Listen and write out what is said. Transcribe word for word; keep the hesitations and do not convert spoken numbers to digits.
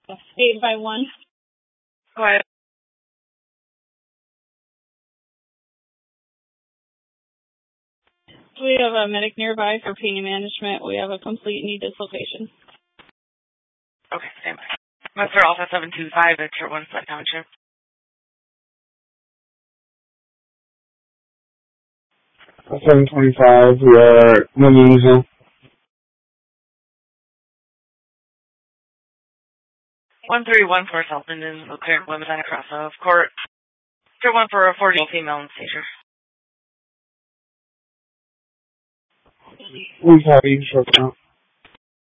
Eight by one. Go ahead. We have a medic nearby for pain management. We have a complete knee dislocation. Okay, stand by. Master Alpha seven two five at your one Sled Township. seven twenty-five, we are at one Unizel. one three one four South Linden, cleared women's and across of court. Tier one for a forty female in seizure. We've had each of them.